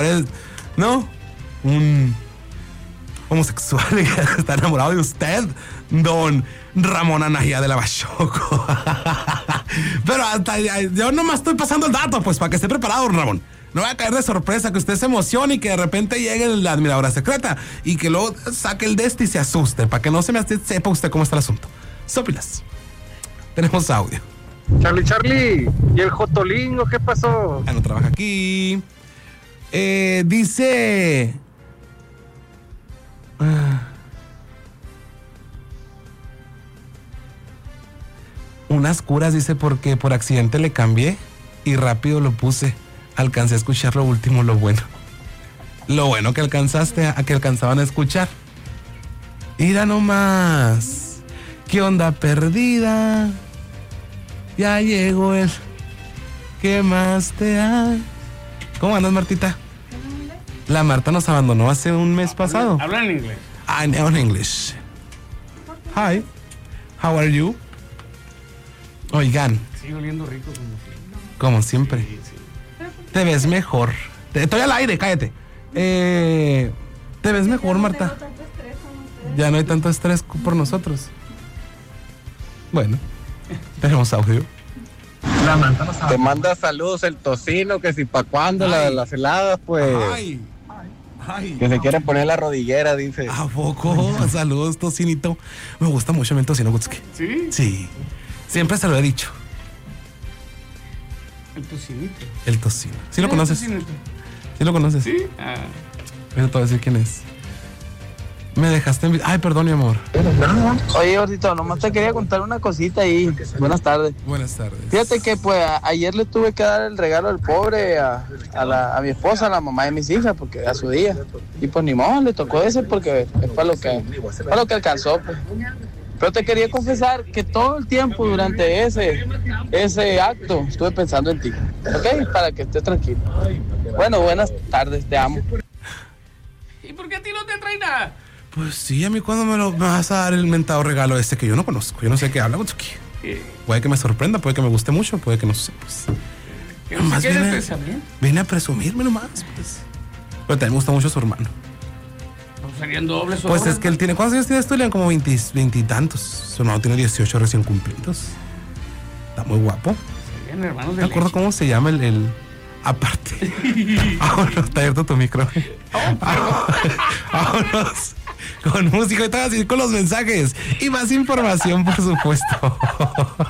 ¿no? Un homosexual que está enamorado de usted, don Ramón Anaya de la Bachoco. Pero hasta yo nomás estoy pasando el dato, pues, para que esté preparado, don Ramón. No va a caer de sorpresa que usted se emocione y que de repente llegue la admiradora secreta y que luego saque el de este y se asuste, para que no se me sepa usted cómo está el asunto. Sópilas. Tenemos audio. Charlie, ¿y el Jotolingo qué pasó? No trabaja aquí. Dice... unas curas, dice, porque por accidente le cambié y rápido lo puse. Alcancé a escuchar lo último, lo bueno. Lo bueno que alcanzaban a escuchar. Mira nomás. ¿Qué onda perdida? Ya llegó el... ¿Qué más te hay? ¿Cómo andas, Martita? La Marta nos abandonó hace un mes pasado. Habla en inglés. I know in English. Hi. How are you? Oigan. Sigue oliendo rico Como siempre. Sí. Te ves mejor. Estoy al aire, cállate. Te ves mejor, Marta. Ya no hay tanto estrés por nosotros. Bueno, tenemos audio. Te manda saludos el tocino, que si pa' cuándo las heladas, pues. Ay. Que se quiere poner la rodillera, dice. ¿A poco? Saludos, tocinito. Me gusta mucho el tocino, Gutski. ¿Sí? Sí. Siempre se lo he dicho. El tocinito. El tocino. ¿Sí lo conoces? ¿Sí lo conoces? Sí. Pero te voy a decir quién es. Me dejaste en... Ay, perdón, mi amor. Oye, gordito, nomás te quería contar una cosita ahí. Buenas tardes. Buenas tardes. Fíjate que pues ayer le tuve que dar el regalo del pobre a mi esposa, a la mamá de mis hijas, porque a su día. Y pues ni modo, le tocó ese porque es para lo que alcanzó, pues. Pero te quería confesar que todo el tiempo durante ese acto estuve pensando en ti, ¿ok? Para que estés tranquilo. Bueno, buenas tardes, te amo. ¿Y por qué a ti no te trae nada? Pues sí, a mí cuando me vas a dar el mentado regalo este que yo no conozco. Yo no sé qué habla, Gutsuki. Puede que me sorprenda, puede que me guste mucho, puede que no sé, pues. Nomás viene a presumirme nomás, pues. Pero también me gusta mucho su hermano. ¿No serían dobles? Pues es que él tiene... ¿Cuántos años tienes tú, Leon? Como 20 y tantos. Su hermano tiene 18 recién cumplidos. Está muy guapo. Serían hermanos de ¿Te acuerdas cómo se llama el... Aparte. Vámonos, está abierto tu micro. Vámonos. Con música, y te vas a ir con los mensajes y más información, por supuesto.